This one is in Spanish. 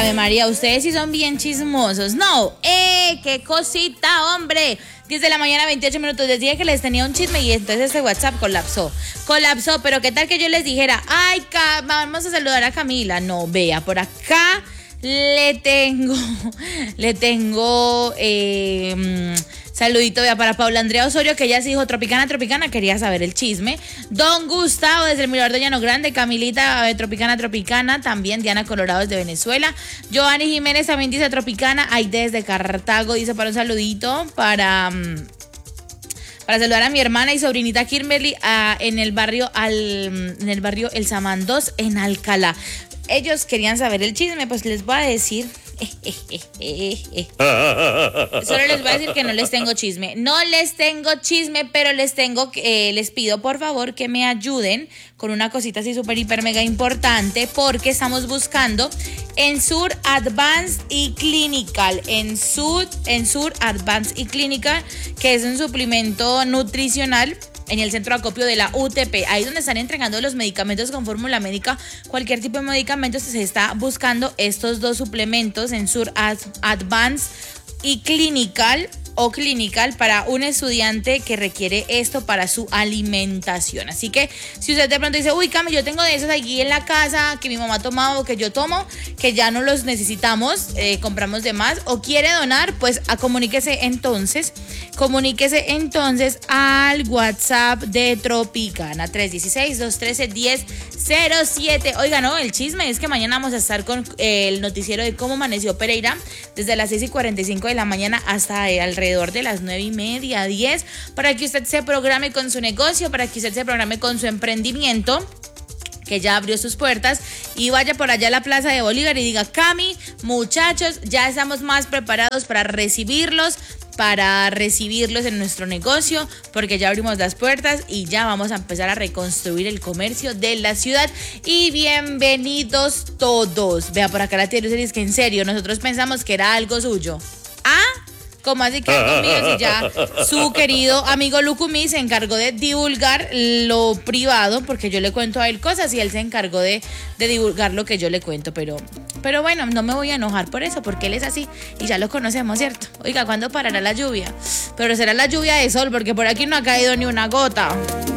Ave María, ustedes sí son bien chismosos. No, qué cosita, hombre. 10 de la mañana, 28 minutos. Les dije que les tenía un chisme y entonces este WhatsApp colapsó, pero qué tal que yo les dijera, ay, vamos a saludar a Camila. No, vea, por acá le tengo saludito, vea, para Paula Andrea Osorio, que ella sí dijo Tropicana, quería saber el chisme. Don Gustavo desde el Mirador de Llano Grande, Camilita, Tropicana, también Diana Colorado desde Venezuela. Giovanni Jiménez también dice Tropicana. Aide desde Cartago dice para un saludito, para saludar a mi hermana y sobrinita Kimberly en el barrio El Samán 2 en Alcalá. Ellos querían saber el chisme, pues les voy a decir. Solo les voy a decir que no les tengo chisme. No les tengo chisme, pero les pido por favor que me ayuden con una cosita así súper, hiper, mega importante, porque estamos buscando Ensure Advanced y Clinical. Ensure Advanced y Clinical, que es un suplemento nutricional en el centro de acopio de la UTP, ahí donde están entregando los medicamentos con fórmula médica, cualquier tipo de medicamentos. Se está buscando estos dos suplementos, Ensure Advanced y Clinical para un estudiante que requiere esto para su alimentación. Así que si usted de pronto dice, uy, Cami, yo tengo de esos aquí en la casa que mi mamá tomaba o que yo tomo, que ya no los necesitamos, compramos de más, o quiere donar, pues comuníquese entonces al WhatsApp de Tropicana 316-213-1007. Oiga, no, el chisme es que mañana vamos a estar con el noticiero de cómo amaneció Pereira desde las 6:45 de la mañana hasta alrededor de las 9:30, 10, para que usted se programe con su negocio, para que usted se programe con su emprendimiento, que ya abrió sus puertas, y vaya por allá a la Plaza de Bolívar y diga, Cami, muchachos, ya estamos más preparados para recibirlos en nuestro negocio, porque ya abrimos las puertas y ya vamos a empezar a reconstruir el comercio de la ciudad. Y bienvenidos todos. Vea, por acá la tía Luceris, que en serio, nosotros pensamos que era algo suyo. ¿Cómo así que algo mío? Si ya su querido amigo Lucumí se encargó de divulgar lo privado, porque yo le cuento a él cosas y él se encargó de divulgar lo que yo le cuento, pero bueno, no me voy a enojar por eso, porque él es así y ya lo conocemos, ¿cierto? Oiga, ¿cuándo parará la lluvia? Pero será la lluvia de sol, porque por aquí no ha caído ni una gota.